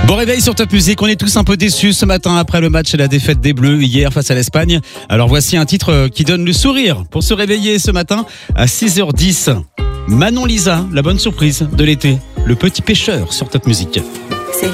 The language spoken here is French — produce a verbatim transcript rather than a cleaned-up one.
Bon réveil sur Top Music, on est tous un peu déçus ce matin après le match et la défaite des Bleus hier face à l'Espagne. Alors voici un titre qui donne le sourire pour se réveiller ce matin à six heures dix. Manon Lisa, la bonne surprise de l'été, Le Petit Pêcheur sur Top Music.